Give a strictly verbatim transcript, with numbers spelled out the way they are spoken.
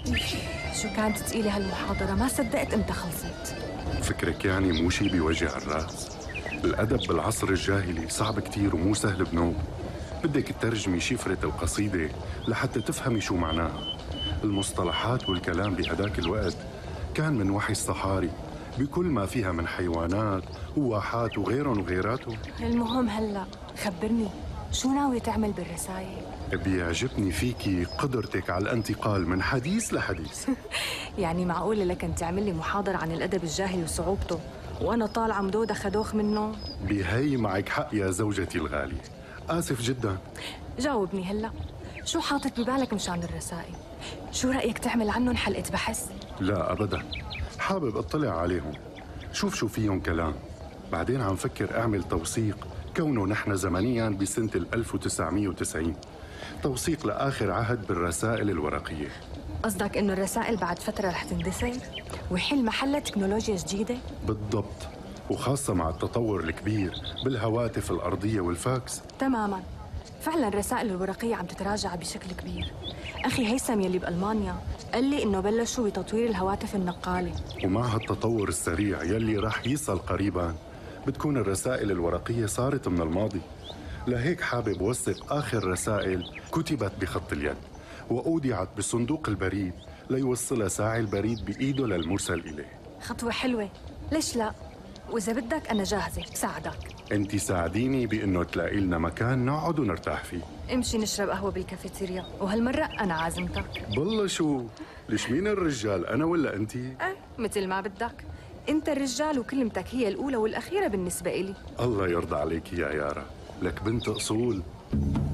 شو كانت تقيلة هالمحاضرة، ما صدقت امتى خلصت. فكرك يعني مو شي بيوجع الراس؟ الأدب بالعصر الجاهلي صعب كتير ومو سهل بنوب. بدك تترجمي شفرة القصيدة لحتى تفهمي شو معناها. المصطلحات والكلام بهداك الوقت كان من وحي الصحاري بكل ما فيها من حيوانات وواحات وغيرهم وغيراتهم. المهم هلأ خبرني، شو ناوي تعمل بالرسايل؟ بيعجبني فيكي قدرتك على الانتقال من حديث لحديث. يعني معقولة لكن تعمل لي محاضرة عن الأدب الجاهلي وصعوبته وأنا طالعة مدودة خدوخ منه؟ بهي معك حق يا زوجتي الغالية، آسف جدا. جاوبني هلأ، شو حاطط ببالك مشان الرسائل؟ شو رأيك تعمل عنهم حلقة بحث؟ لا أبدا، حابب اطلع عليهم، شوف شو فيهم كلام. بعدين عم فكر أعمل توثيق، كونه نحن زمنياً بسنة ألف وتسعمية وتسعين، توثيق لآخر عهد بالرسائل الورقية. قصدك إنه الرسائل بعد فترة رح تندثر ويحل محلها تكنولوجيا جديدة؟ بالضبط، وخاصة مع التطور الكبير بالهواتف الأرضية والفاكس. تماماً، فعلاً الرسائل الورقية عم تتراجع بشكل كبير. أخي هيثم يلي بألمانيا قال لي إنه بلشوا بتطوير الهواتف النقالة، ومع هالتطور السريع يلي راح يصل قريباً بتكون الرسائل الورقية صارت من الماضي. لهيك حابب وثق آخر رسائل كتبت بخط اليد وأودعت بصندوق البريد ليوصلها ساعي البريد بإيده للمرسل إليه. خطوة حلوة، ليش لا؟ وإذا بدك أنا جاهزة ساعدك. أنت ساعديني بإنه تلاقي لنا مكان نقعد ونرتاح فيه. امشي نشرب قهوة بالكافيتيريا، وهالمرة أنا عازمتك. بالله شو؟ ليش مين الرجال، أنا ولا أنت؟ أه مثل ما بدك، أنت الرجال وكلمتك هي الأولى والأخيرة بالنسبة إلي. الله يرضى عليك يا يارا، لك بنت أصول.